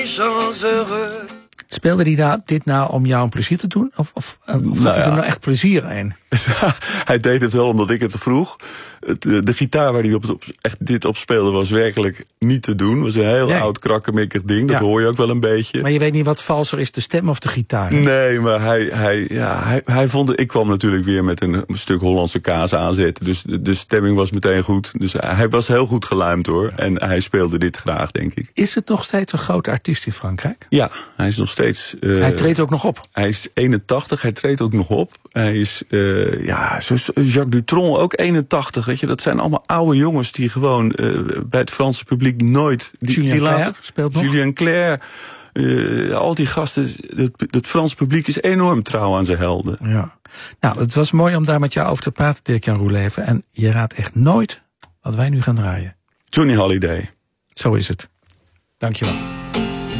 Speelde hij dit nou om jou een plezier te doen? Of had hij er nou echt plezier in? Hij deed het wel omdat ik het vroeg. De gitaar waar hij echt dit op speelde was werkelijk niet te doen. Het was een heel oud krakkemikkig ding. Dat hoor je ook wel een beetje. Maar je weet niet wat valser is, de stem of de gitaar? Nee, maar hij vond... Ik kwam natuurlijk weer met een stuk Hollandse kaas aanzetten. Dus de stemming was meteen goed. Dus hij was heel goed geluimd hoor. En hij speelde dit graag, denk ik. Is het nog steeds een grote artiest in Frankrijk? Ja, hij is nog steeds... hij treedt ook nog op? Hij is 81, hij treedt ook nog op. Hij is, zoals Jacques Dutronc ook 81. Weet je, dat zijn allemaal oude jongens die gewoon bij het Franse publiek nooit... Julien Clerc speelt nog. Julien Clerc, al die gasten. Het Frans publiek is enorm trouw aan zijn helden. Ja. Nou, het was mooi om daar met jou over te praten, Dirk-Jan Roeleven. En je raadt echt nooit wat wij nu gaan draaien. Johnny Hallyday. Zo is het. Dankjewel.